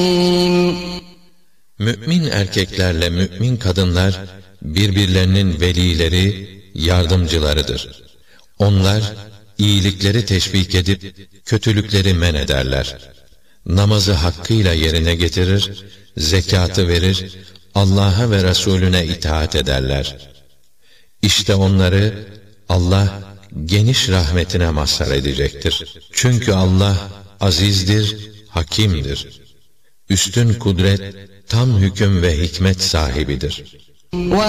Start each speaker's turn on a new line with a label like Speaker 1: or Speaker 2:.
Speaker 1: Mümin erkeklerle mümin kadınlar birbirlerinin velileri, yardımcılarıdır. Onlar iyilikleri teşvik edip kötülükleri men ederler. Namazı hakkıyla yerine getirir, zekatı verir, Allah'a ve Resulüne itaat ederler. İşte onları Allah geniş rahmetine mazhar edecektir. Çünkü Allah azizdir, hakimdir. Üstün kudret, tam hüküm ve hikmet sahibidir.